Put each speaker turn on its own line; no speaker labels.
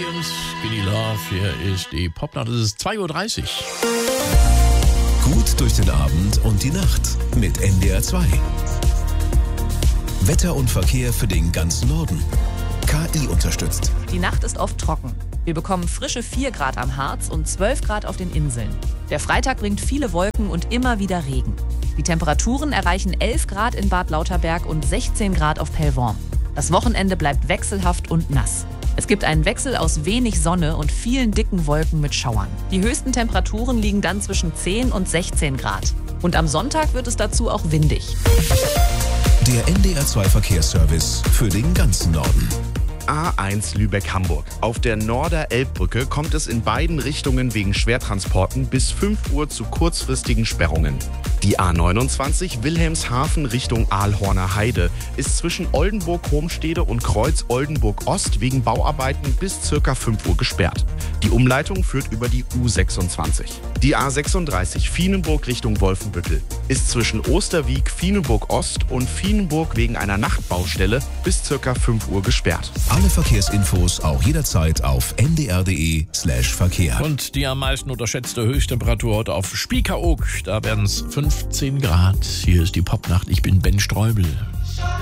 Ray und Skinny Love. Hier ist die Popnacht. Es ist 2:30 Uhr.
Gut durch den Abend und die Nacht mit NDR 2. Wetter und Verkehr für den ganzen Norden. KI unterstützt.
Die Nacht ist oft trocken. Wir bekommen frische 4 Grad am Harz und 12 Grad auf den Inseln. Der Freitag bringt viele Wolken und immer wieder Regen. Die Temperaturen erreichen 11 Grad in Bad Lauterberg und 16 Grad auf Pellworm. Das Wochenende bleibt wechselhaft und nass. Es gibt einen Wechsel aus wenig Sonne und vielen dicken Wolken mit Schauern. Die höchsten Temperaturen liegen dann zwischen 10 und 16 Grad. Und am Sonntag wird es dazu auch windig.
Der NDR 2 Verkehrsservice für den ganzen Norden.
A1 Lübeck-Hamburg. Auf der Norder-Elbbrücke kommt es in beiden Richtungen wegen Schwertransporten bis 5 Uhr zu kurzfristigen Sperrungen. Die A29 Wilhelmshaven Richtung Aalhorner Heide ist zwischen Oldenburg-Homstede und Kreuz Oldenburg-Ost wegen Bauarbeiten bis ca. 5 Uhr gesperrt. Die Umleitung führt über die U26. Die A36 Vienenburg Richtung Wolfenbüttel ist zwischen Osterwiek, Vienenburg-Ost und Vienenburg wegen einer Nachtbaustelle bis ca. 5 Uhr gesperrt.
Alle Verkehrsinfos auch jederzeit auf ndr.de/Verkehr.
Und die am meisten unterschätzte Höchsttemperatur heute auf Spiekeroog. Da werden es 15 Grad. Hier ist die Popnacht. Ich bin Ben Streubel.